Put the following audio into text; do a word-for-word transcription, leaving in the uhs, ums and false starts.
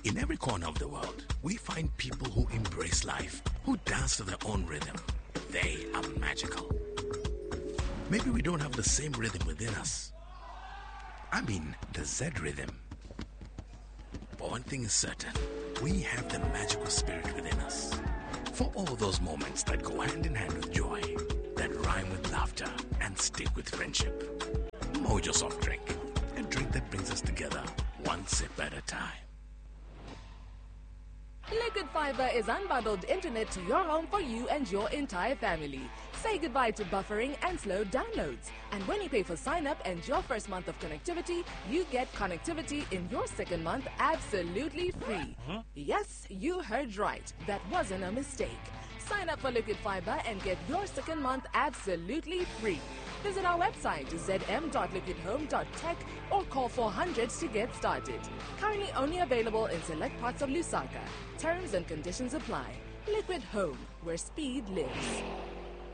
In every corner of the world, we find people who embrace life, who dance to their own rhythm. They are magical. Maybe we don't have the same rhythm within us. I mean, the Z rhythm. But one thing is certain, we have the magical spirit within us. For all those moments that go hand in hand with joy, that rhyme with laughter, and stick with friendship. Mojo Soft Drink, a drink that brings us together, one sip at a time. Liquid Fiber is unbundled internet to your home for you and your entire family. Say goodbye to buffering and slow downloads. And when you pay for sign-up and your first month of connectivity, you get connectivity in your second month absolutely free. Huh? Yes, you heard right. That wasn't a mistake. Sign up for Liquid Fiber and get your second month absolutely free. Visit our website, z m dot liquid home dot tech, or call four hundred to get started. Currently only available in select parts of Lusaka. Terms and conditions apply. Liquid Home, where speed lives.